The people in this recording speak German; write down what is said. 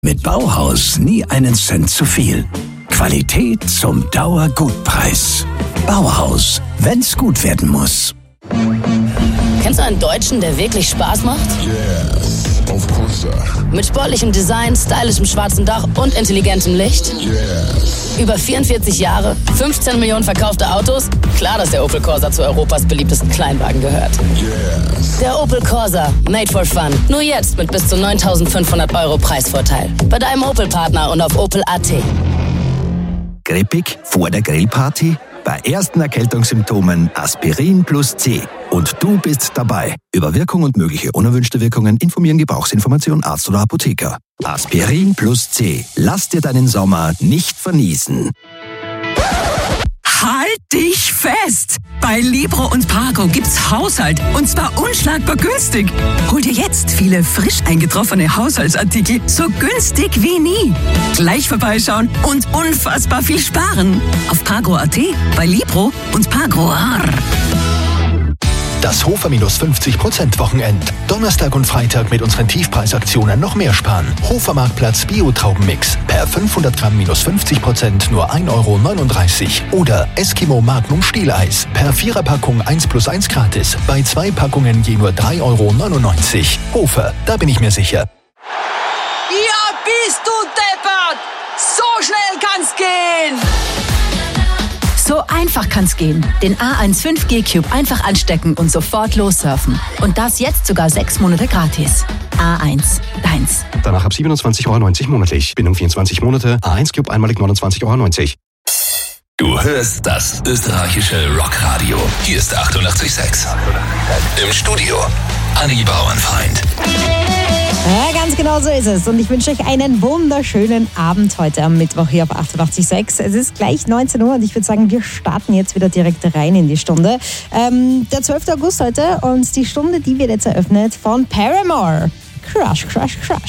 Mit Bauhaus nie einen Cent zu viel. Qualität zum Dauergutpreis. Bauhaus, wenn's gut werden muss. Kennst du einen Deutschen, der wirklich Spaß macht? Yes, of course, sir. Mit sportlichem Design, stylischem schwarzen Dach und intelligentem Licht? Yes. Über 44 Jahre, 15 Millionen verkaufte Autos? Klar, dass der Opel Corsa zu Europas beliebtesten Kleinwagen gehört. Yes. Der Opel Corsa, made for fun. Nur jetzt mit bis zu 9.500 € Preisvorteil. Bei deinem Opel-Partner und auf Opel.at. Grippig vor der Grillparty? Bei ersten Erkältungssymptomen Aspirin plus C. Und du bist dabei. Über Wirkung und mögliche unerwünschte Wirkungen informieren Gebrauchsinformation Arzt oder Apotheker. Aspirin plus C. Lass dir deinen Sommer nicht verniesen. Halt dich fest! Bei Libro und Pago gibt's Haushalt und zwar unschlagbar günstig. Hol dir jetzt viele frisch eingetroffene Haushaltsartikel so günstig wie nie. Gleich vorbeischauen und unfassbar viel sparen. Auf Pago.at, bei Libro und Pago. Das Hofer minus 50% Wochenend. Donnerstag und Freitag mit unseren Tiefpreisaktionen noch mehr sparen. Hofer Marktplatz Bio-Traubenmix. Per 500 Gramm minus 50% nur 1,39 €. Oder Eskimo Magnum Stieleis. Per 4er-Packung 1+1 gratis. Bei 2 Packungen je nur 3,99 €. Hofer, da bin ich mir sicher. Ja, bist du deppert! So schnell kann's gehen! So einfach kann's gehen. Den A1 5G Cube einfach anstecken und sofort lossurfen. Und das jetzt sogar 6 Monate gratis. A1, deins. Danach ab 27,90 € monatlich. Bindung 24 Monate. A1 Cube einmalig 29,90 €. Du hörst das österreichische Rockradio. Hier ist 88,6. Im Studio Anni Bauernfeind. Ja, ganz genau so ist es. Und ich wünsche euch einen wunderschönen Abend heute am Mittwoch hier auf 88,6. Es ist gleich 19 Uhr und ich würde sagen, wir starten jetzt wieder direkt rein in die Stunde. Der 12. August heute und die Stunde, die wird jetzt eröffnet von Paramore. Crush, Crush, Crush.